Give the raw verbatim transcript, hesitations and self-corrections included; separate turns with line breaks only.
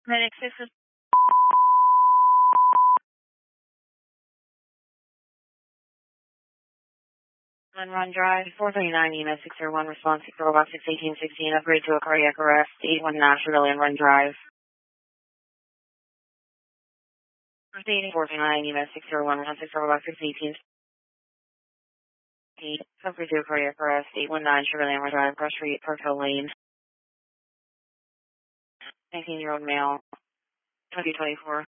Medic six is on Run Drive, four thirty-nine E M S six zero one, response six robot six eighteen sixteen, upgrade to a cardiac arrest, eight one Nashville and Run Drive. four thirty-nine E M S six zero one, one six robot six eighteen eight, upgrade to a cardiac arrest, eight one nine Chevrolet Run Drive, Brush Street, Parkhill Lane, nineteen-year-old male, twenty twenty-four.